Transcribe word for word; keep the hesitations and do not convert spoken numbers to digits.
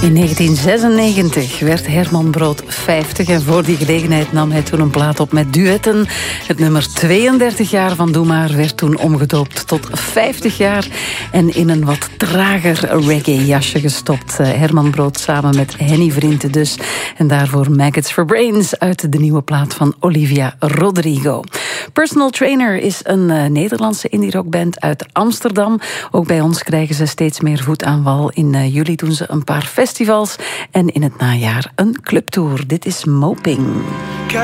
In negentien zesennegentig werd Herman Brood vijftig en voor die gelegenheid nam hij toen een plaat op met duetten. Het nummer tweeëndertig jaar van Doe Maar werd toen omgedoopt tot vijftig jaar en in een wat trager reggae-jasje gestopt. Herman Brood samen met Henny Vrienden dus. En daarvoor Maggots for Brains uit de nieuwe plaat van Olivia Rodrigo. Personal Trainer is een uh, Nederlandse indie-rockband uit Amsterdam. Ook bij ons krijgen ze steeds meer voet aan wal. In uh, juli doen ze een paar festivals en in het najaar een clubtour. Dit is Moping.